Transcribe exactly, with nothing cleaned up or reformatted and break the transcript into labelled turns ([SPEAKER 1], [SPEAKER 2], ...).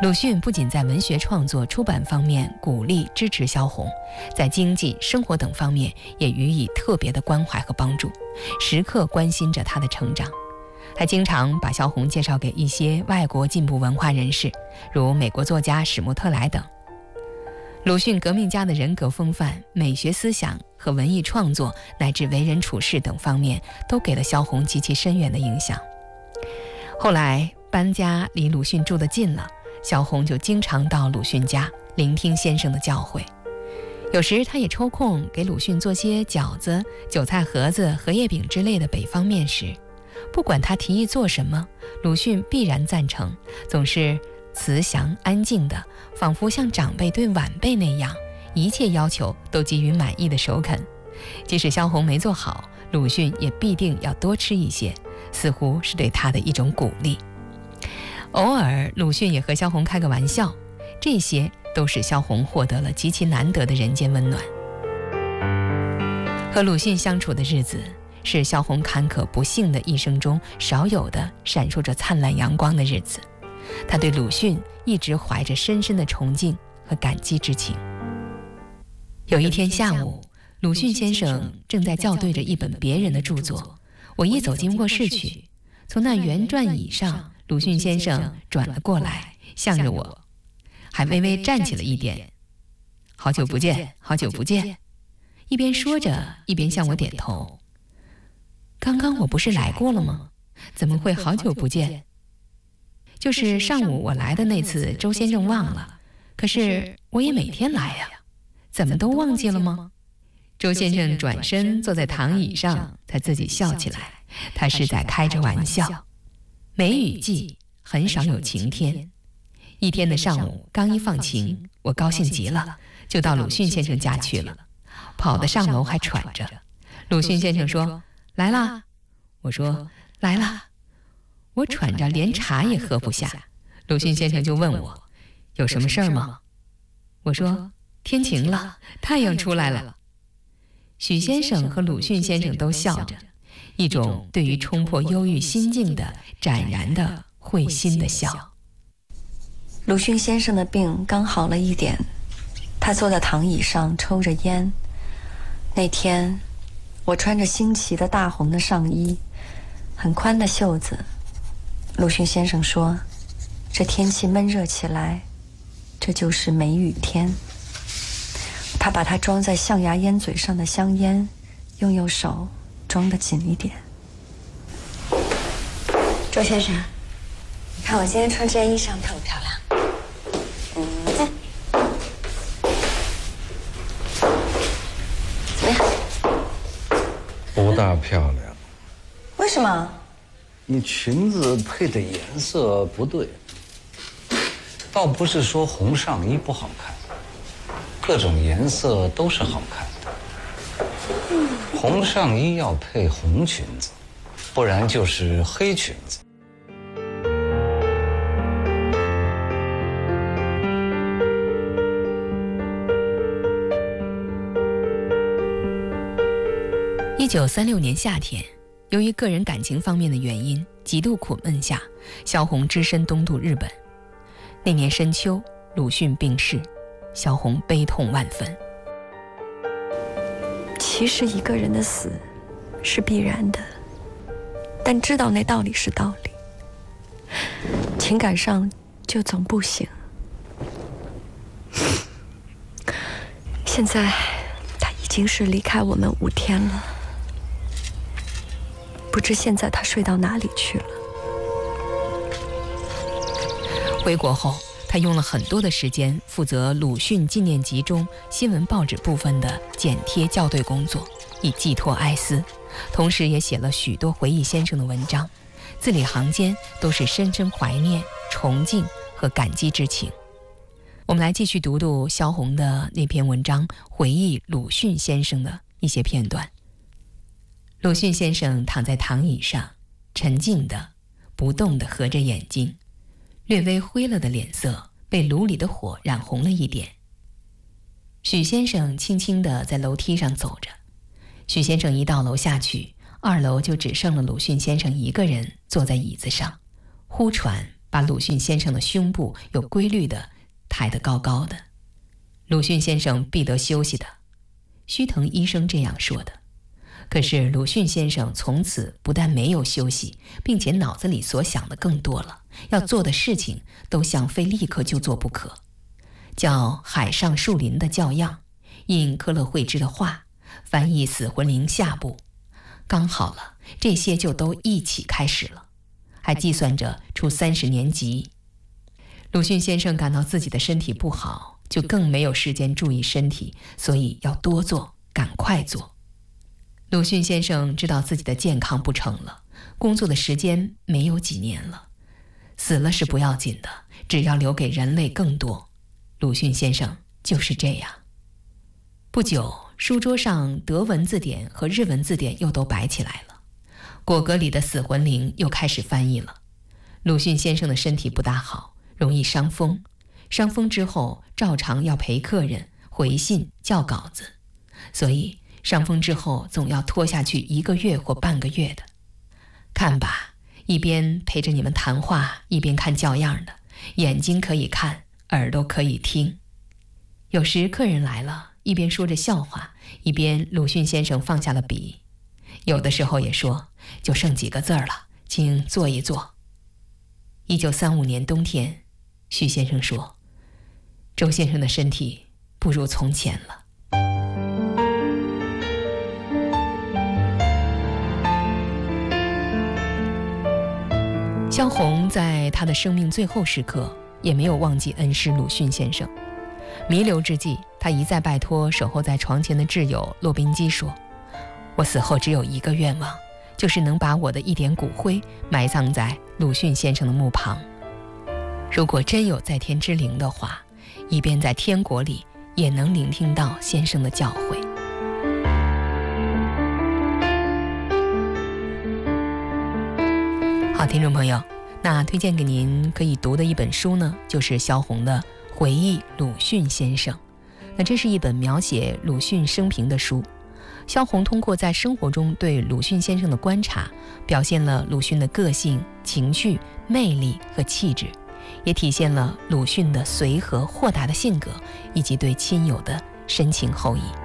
[SPEAKER 1] 鲁迅不仅在文学创作、出版方面鼓励支持萧红，在经济、生活等方面也予以特别的关怀和帮助，时刻关心着她的成长，还经常把萧红介绍给一些外国进步文化人士，如美国作家史穆特莱等。鲁迅革命家的人格风范、美学思想和文艺创作乃至为人处事等方面，都给了萧红极其深远的影响。后来搬家离鲁迅住得近了，萧红就经常到鲁迅家聆听先生的教诲，有时他也抽空给鲁迅做些饺子、韭菜盒子、荷叶饼之类的北方面食。不管他提议做什么，鲁迅必然赞成，总是慈祥安静的，仿佛像长辈对晚辈那样，一切要求都给予满意的首肯。即使萧红没做好，鲁迅也必定要多吃一些，似乎是对他的一种鼓励。偶尔鲁迅也和萧红开个玩笑，这些都使萧红获得了极其难得的人间温暖。和鲁迅相处的日子，是萧红坎坷不幸的一生中少有的闪烁着灿烂阳光的日子。他对鲁迅一直怀着深深的崇敬和感激之情。有一天下午，鲁迅先生正在校对着一本别人的著作，我一走进卧室去，从那圆转椅上，鲁迅先生转了过来，向着我，还微微站起了一点。好久不见，好久不见，一边说着，一边向我点头。刚刚我不是来过了吗？怎么会好久不见？就是上午我来的那次，周先生忘了，可是我也每天来呀，怎么都忘记了吗？周先生转身坐在躺椅上，他自己笑起来，他是在开着玩笑。梅雨季很少有晴天，一天的上午刚一放晴，我高兴极了，就到鲁迅先生家去了，跑得上楼还喘着。鲁迅先生说：“来啦。”我说：“来啦。”我喘着连茶也喝不下，鲁迅先生就问我：“有什么事儿吗？”我说：“天晴了，太阳出来了。”许先生和鲁迅先生都笑着，一种对于冲破忧郁心境的展然的会心的笑。
[SPEAKER 2] 鲁迅先生的病刚好了一点，他坐在躺椅上抽着烟。那天我穿着新奇的大红的上衣，很宽的袖子。鲁迅先生说，这天气闷热起来，这就是梅雨天。他把它装在象牙烟嘴上的香烟，用右手装得紧一点。
[SPEAKER 3] 周先生，你看我今天穿这件衣裳漂不漂亮？嗯，怎么样？
[SPEAKER 4] 不大漂亮。
[SPEAKER 3] 为什么？
[SPEAKER 4] 你裙子配的颜色不对。倒不是说红上衣不好看，各种颜色都是好看的。红上衣要配红裙子，不然就是黑裙子。
[SPEAKER 1] 一九三六年夏天，由于个人感情方面的原因，极度苦闷下，萧红只身东渡日本。那年深秋，鲁迅病逝，萧红悲痛万分。
[SPEAKER 2] 其实一个人的死是必然的，但知道那道理是道理，情感上就总不行。现在他已经是离开我们五天了，不知现在他睡到哪里去了。
[SPEAKER 1] 回国后，他用了很多的时间负责鲁迅纪念集中新闻报纸部分的剪贴校对工作，以寄托哀思，同时也写了许多回忆先生的文章，字里行间都是深深怀念、崇敬和感激之情。我们来继续读读萧红的那篇文章，回忆鲁迅先生的一些片段。鲁迅先生躺在躺椅上，沉静的、不动地合着眼睛，略微灰了的脸色被炉里的火染红了一点。许先生轻轻地在楼梯上走着，许先生一到楼下去，二楼就只剩了鲁迅先生一个人坐在椅子上，忽喘把鲁迅先生的胸部有规律地抬得高高的。鲁迅先生必得休息的，须藤医生这样说的。可是鲁迅先生从此不但没有休息，并且脑子里所想的更多了，要做的事情都想非立刻就做不可。叫海上树林的校样，印科勒惠芝的画，翻译死魂灵下部，刚好了，这些就都一起开始了，还计算着出三十年级。鲁迅先生感到自己的身体不好，就更没有时间注意身体，所以要多做，赶快做。鲁迅先生知道自己的健康不成了，工作的时间没有几年了，死了是不要紧的，只要留给人类更多。鲁迅先生就是这样。不久，书桌上德文字典和日文字典又都摆起来了，果戈里的死魂灵又开始翻译了。鲁迅先生的身体不大好，容易伤风，伤风之后照常要陪客人回信校稿子，所以伤风之后总要拖下去一个月或半个月的。看吧，一边陪着你们谈话，一边看校样的，眼睛可以看，耳朵可以听。有时客人来了，一边说着笑话，一边鲁迅先生放下了笔，有的时候也说，就剩几个字儿了，请坐一坐。一九三五年冬天，徐先生说，周先生的身体不如从前了。萧红在他的生命最后时刻也没有忘记恩师鲁迅先生。弥留之际，他一再拜托守候在床前的挚友骆宾基说，我死后只有一个愿望，就是能把我的一点骨灰埋葬在鲁迅先生的墓旁。如果真有在天之灵的话，以便在天国里也能聆听到先生的教诲。好，听众朋友，那推荐给您可以读的一本书呢，就是萧红的《回忆鲁迅先生》。那这是一本描写鲁迅生平的书。萧红通过在生活中对鲁迅先生的观察，表现了鲁迅的个性、情绪、魅力和气质，也体现了鲁迅的随和豁达的性格，以及对亲友的深情厚谊。